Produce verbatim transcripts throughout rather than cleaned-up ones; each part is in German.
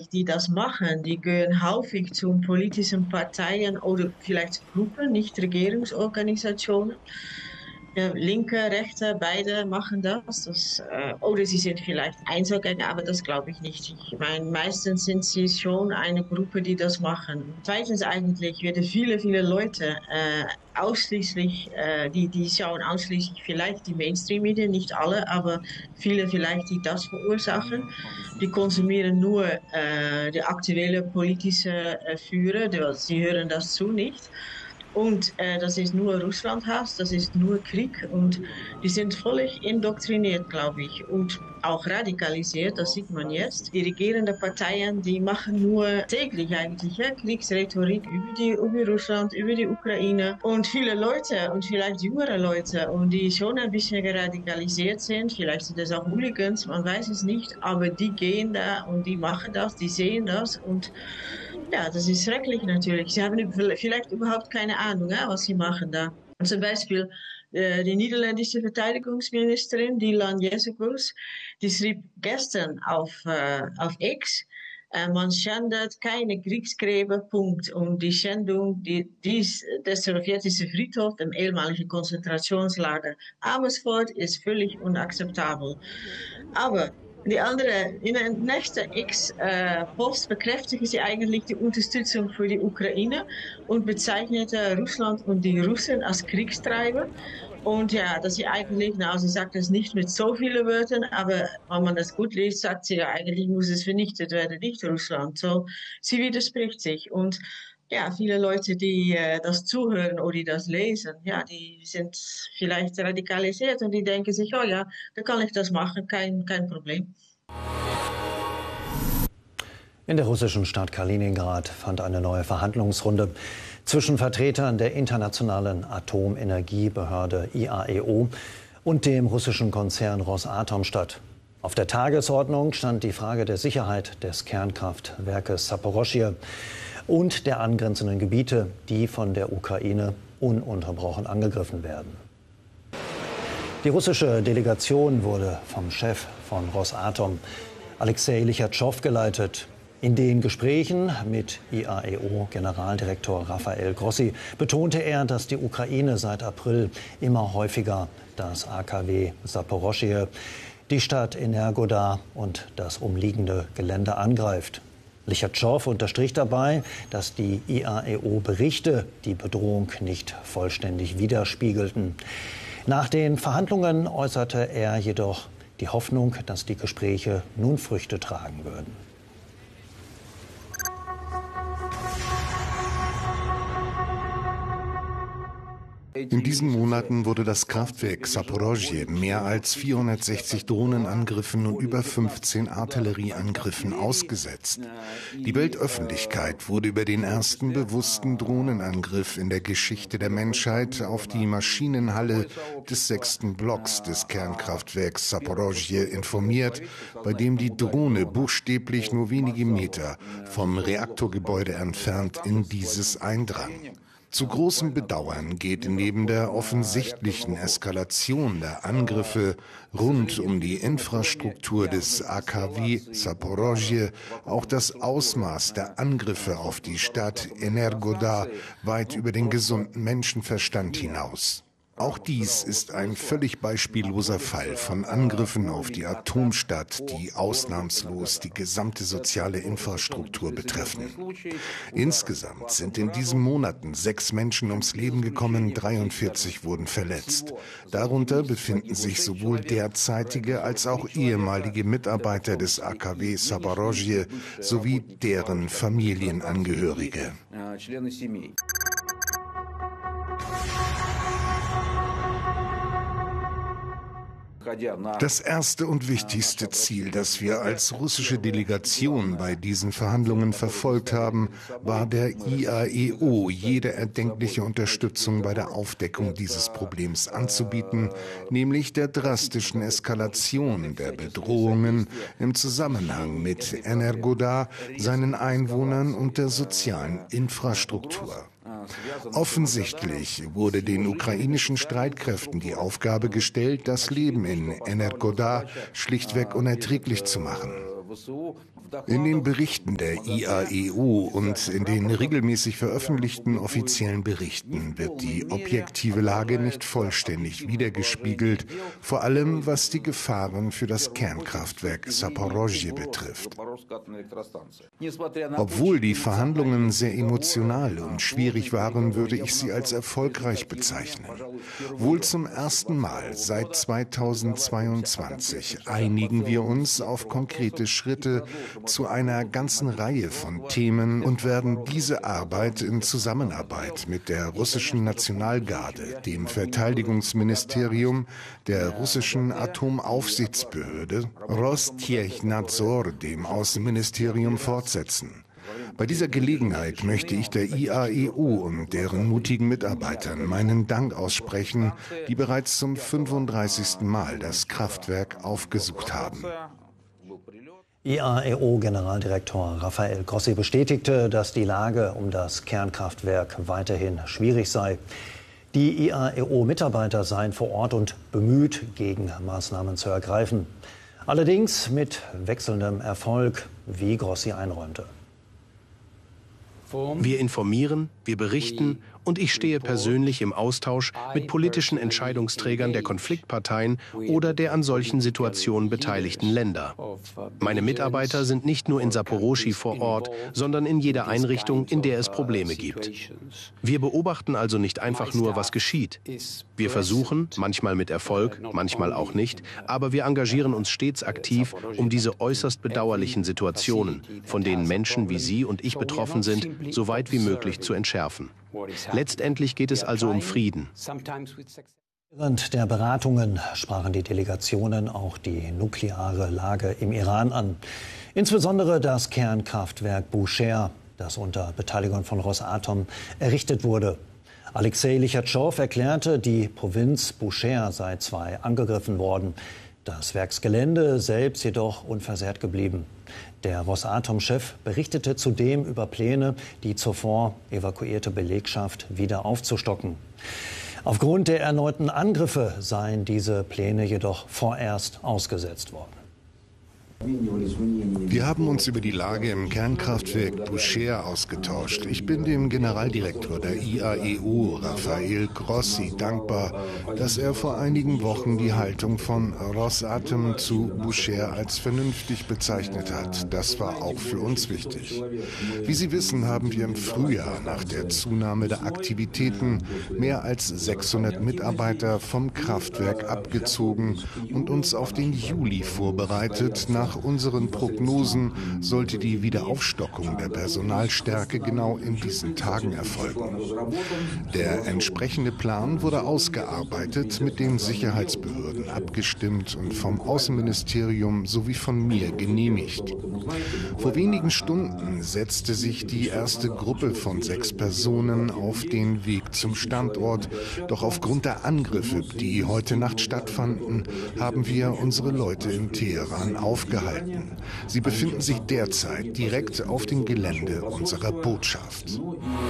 eigentlich, die das machen, die gehen häufig zu politischen Parteien oder vielleicht Gruppen, nicht Regierungsorganisationen. Ja, Linke, Rechte, beide machen das. das äh, oder sie sind vielleicht Einzelgänger, aber das glaube ich nicht. Ich meine, meistens sind sie schon eine Gruppe, die das machen. Zweitens eigentlich werden viele, viele Leute äh, ausschließlich, äh, die, die schauen ausschließlich vielleicht die Mainstream-Medien, nicht alle, aber viele vielleicht, die das verursachen. Die konsumieren nur äh, die aktuelle politische äh, Führer, die, sie hören das zu nicht. Und äh, das ist nur Russlandhass, das ist nur Krieg und die sind völlig indoktriniert, glaube ich, und auch radikalisiert, das sieht man jetzt. Die regierenden Parteien, die machen nur täglich eigentlich ja, Kriegsrhetorik über, die, über Russland, über die Ukraine und viele Leute und vielleicht jüngere Leute und die schon ein bisschen radikalisiert sind, vielleicht sind das auch Hooligans, man weiß es nicht, aber die gehen da und die machen das, die sehen das und ja, das ist schrecklich natürlich. Sie haben vielleicht überhaupt keine Ahnung, ja, was sie machen da. Zum Beispiel äh, die niederländische Verteidigungsministerin, Dylan Jezekus, die schrieb gestern auf, äh, auf X, äh, man schändet keine Kriegsgräber, Punkt. Und die Schändung die, dies, des sowjetischen Friedhofs, dem ehemaligen Konzentrationslager Amersfoort, ist völlig unakzeptabel. Aber die andere, in der nächsten X-Post bekräftigte sie eigentlich die Unterstützung für die Ukraine und bezeichnete Russland und die Russen als Kriegstreiber. Und ja, dass sie eigentlich, na, sie sagt das nicht mit so vielen Wörtern, aber wenn man das gut liest, sagt sie ja, eigentlich muss es vernichtet werden, nicht Russland. So, sie widerspricht sich. Und ja, viele Leute, die äh, das zuhören oder die das lesen, ja, die sind vielleicht radikalisiert und die denken sich, oh ja, dann kann ich das machen, kein, kein Problem. In der russischen Stadt Kaliningrad fand eine neue Verhandlungsrunde zwischen Vertretern der Internationalen Atomenergiebehörde I A E O und dem russischen Konzern Rosatom statt. Auf der Tagesordnung stand die Frage der Sicherheit des Kernkraftwerkes Saporoschje und der angrenzenden Gebiete, die von der Ukraine ununterbrochen angegriffen werden. Die russische Delegation wurde vom Chef von Rosatom, Alexei Lichatschov, geleitet. In den Gesprächen mit I A E O-Generaldirektor Rafael Grossi betonte er, dass die Ukraine seit April immer häufiger das A K W Saporoschje, die Stadt Energodar und das umliegende Gelände angreift. Lichatschov unterstrich dabei, dass die I A E O-Berichte die Bedrohung nicht vollständig widerspiegelten. Nach den Verhandlungen äußerte er jedoch die Hoffnung, dass die Gespräche nun Früchte tragen würden. In diesen Monaten wurde das Kraftwerk Saporoschje mehr als vierhundertsechzig Drohnenangriffen und über fünfzehn Artillerieangriffen ausgesetzt. Die Weltöffentlichkeit wurde über den ersten bewussten Drohnenangriff in der Geschichte der Menschheit auf die Maschinenhalle des sechsten Blocks des Kernkraftwerks Saporoschje informiert, bei dem die Drohne buchstäblich nur wenige Meter vom Reaktorgebäude entfernt in dieses eindrang. Zu großem Bedauern geht neben der offensichtlichen Eskalation der Angriffe rund um die Infrastruktur des A K W Saporoschje auch das Ausmaß der Angriffe auf die Stadt Energodar weit über den gesunden Menschenverstand hinaus. Auch dies ist ein völlig beispielloser Fall von Angriffen auf die Atomstadt, die ausnahmslos die gesamte soziale Infrastruktur betreffen. Insgesamt sind in diesen Monaten sechs Menschen ums Leben gekommen, dreiundvierzig wurden verletzt. Darunter befinden sich sowohl derzeitige als auch ehemalige Mitarbeiter des A K W Saporoschje sowie deren Familienangehörige. Das erste und wichtigste Ziel, das wir als russische Delegation bei diesen Verhandlungen verfolgt haben, war der I A E O, jede erdenkliche Unterstützung bei der Aufdeckung dieses Problems anzubieten, nämlich der drastischen Eskalation der Bedrohungen im Zusammenhang mit Energodar, seinen Einwohnern und der sozialen Infrastruktur. Offensichtlich wurde den ukrainischen Streitkräften die Aufgabe gestellt, das Leben in Energodar schlichtweg unerträglich zu machen. In den Berichten der I A E U und in den regelmäßig veröffentlichten offiziellen Berichten wird die objektive Lage nicht vollständig wiedergespiegelt, vor allem was die Gefahren für das Kernkraftwerk Zaporozhye betrifft. Obwohl die Verhandlungen sehr emotional und schwierig waren, würde ich sie als erfolgreich bezeichnen. Wohl zum ersten Mal seit zweitausendzweiundzwanzig einigen wir uns auf konkrete Schritte zu einer ganzen Reihe von Themen und werden diese Arbeit in Zusammenarbeit mit der russischen Nationalgarde, dem Verteidigungsministerium, der russischen Atomaufsichtsbehörde, Rostechnadzor, dem Außenministerium, fortsetzen. Bei dieser Gelegenheit möchte ich der I A E U und deren mutigen Mitarbeitern meinen Dank aussprechen, die bereits zum fünfunddreißigsten Mal das Kraftwerk aufgesucht haben. I A E U-Generaldirektor Rafael Grossi bestätigte, dass die Lage um das Kernkraftwerk weiterhin schwierig sei. Die I A E U-Mitarbeiter seien vor Ort und bemüht, Gegenmaßnahmen zu ergreifen. Allerdings mit wechselndem Erfolg, wie Grossi einräumte. Wir informieren, wir berichten und ich stehe persönlich im Austausch mit politischen Entscheidungsträgern der Konfliktparteien oder der an solchen Situationen beteiligten Länder. Meine Mitarbeiter sind nicht nur in Zaporozhye vor Ort, sondern in jeder Einrichtung, in der es Probleme gibt. Wir beobachten also nicht einfach nur, was geschieht. Wir versuchen, manchmal mit Erfolg, manchmal auch nicht, aber wir engagieren uns stets aktiv, um diese äußerst bedauerlichen Situationen, von denen Menschen wie Sie und ich betroffen sind, so weit wie möglich zu entschärfen. Letztendlich geht es also um Frieden. Während der Beratungen sprachen die Delegationen auch die nukleare Lage im Iran an. Insbesondere das Kernkraftwerk Bushehr, das unter Beteiligung von Rosatom errichtet wurde. Alexei Lichatschov erklärte, die Provinz Bushehr sei zwar angegriffen worden, das Werksgelände selbst jedoch unversehrt geblieben. Der Rosatom-Chef berichtete zudem über Pläne, die zuvor evakuierte Belegschaft wieder aufzustocken. Aufgrund der erneuten Angriffe seien diese Pläne jedoch vorerst ausgesetzt worden. Wir haben uns über die Lage im Kernkraftwerk Bushehr ausgetauscht. Ich bin dem Generaldirektor der I A E U, Rafael Grossi, dankbar, dass er vor einigen Wochen die Haltung von Rosatom zu Bushehr als vernünftig bezeichnet hat. Das war auch für uns wichtig. Wie Sie wissen, haben wir im Frühjahr nach der Zunahme der Aktivitäten mehr als sechshundert Mitarbeiter vom Kraftwerk abgezogen und uns auf den Juli vorbereitet. Nach Nach unseren Prognosen sollte die Wiederaufstockung der Personalstärke genau in diesen Tagen erfolgen. Der entsprechende Plan wurde ausgearbeitet, mit den Sicherheitsbehörden abgestimmt und vom Außenministerium sowie von mir genehmigt. Vor wenigen Stunden setzte sich die erste Gruppe von sechs Personen auf den Weg zum Standort. Doch aufgrund der Angriffe, die heute Nacht stattfanden, haben wir unsere Leute in Teheran aufgehalten. Sie befinden sich derzeit direkt auf dem Gelände unserer Botschaft.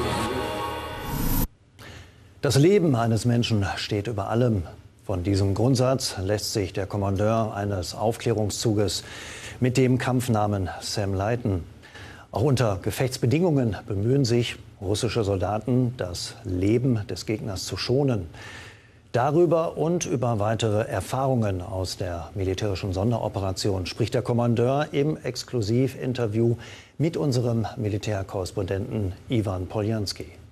Das Leben eines Menschen steht über allem. Von diesem Grundsatz lässt sich der Kommandeur eines Aufklärungszuges mit dem Kampfnamen Sam leiten. Auch unter Gefechtsbedingungen bemühen sich russische Soldaten, das Leben des Gegners zu schonen. Darüber und über weitere Erfahrungen aus der militärischen Sonderoperation spricht der Kommandeur im Exklusivinterview mit unserem Militärkorrespondenten Iwan Poljanski.